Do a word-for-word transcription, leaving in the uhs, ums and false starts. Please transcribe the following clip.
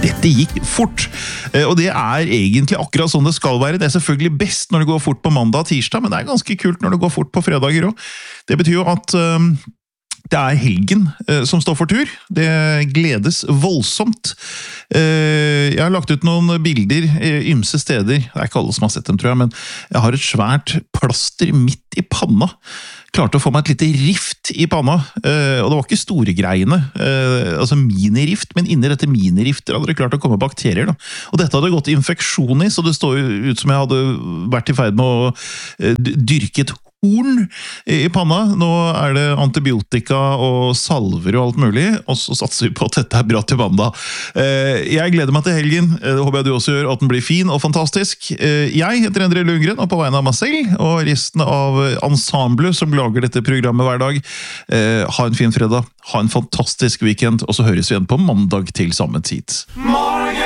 Dette gikk fort, og det er egentlig akkurat sånn det skal være. Det er selvfølgelig best når det går fort på mandag og tirsdag, men det er ganske kult når det går fort på fredager også. Det betyr jo at um, det er helgen uh, som står for tur. Det gledes voldsomt. Uh, jeg har lagt ut noen bilder uh, ymse steder. Det er ikke alle som har sett dem, tror jeg, men jeg har et svært plaster midt i panna. Klarte å få meg et lite rift i panna, uh, og det var ikke store greiene, uh, altså minirift, men inni dette minirifter hadde det klart å komme bakterier, da. Og dette hadde gått infeksjon i, så det står ut som jeg hadde vært i ferd med å uh, dyrke et horn i panna. Nå er det antibiotika og salver og alt mulig, og så satser vi på at dette er bra til mandag. Jeg gleder meg til helgen, det håper jeg du også gjør, at den blir fin og fantastisk. Jeg heter Endre Lundgren, og på vegne av meg selv, og resten av ensemblet som lager dette programmet hver dag, ha en fin fredag, ha en fantastisk weekend, og så høres vi igjen på mandag til samme tid.